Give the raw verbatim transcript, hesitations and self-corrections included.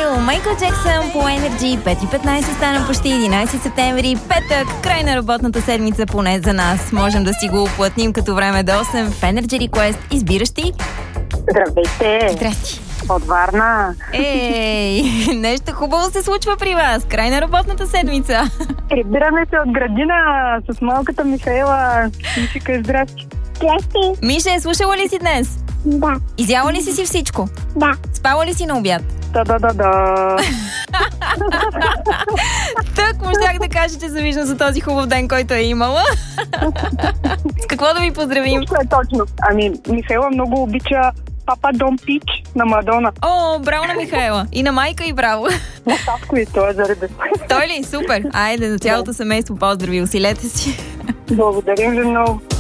Хил, Майкъл Джексън по Енерджи. пет и петнайсет стана почти единайсети септември, петък, край на работната седмица, поне за нас. Можем да си го уплътним като време до осем в Energy Request. Избираш ти? Здравейте! Здрасти! От Варна. Ей, нещо хубаво се случва при вас. Край на работната седмица. Прибираме се от градина с малката Михаела. Мишика, здрасти. Здрасти. Мише, слушала ли си днес? Да. Изяла ли си си всичко? Да. Спала ли си на обяд? Да-да-да-да. Так, можах да кажа, че завиждам за този хубав ден, който е имала. С какво да ви поздравим? Точно е точно. Ами, Михаела много обича Папа Дон Пич на Мадона. О, браво на Михаела. И на майка и браво. На Савко и той е заради. Той ли? Супер. Айде, на цялото семейство поздрави. Усилете си. Благодарим ви много.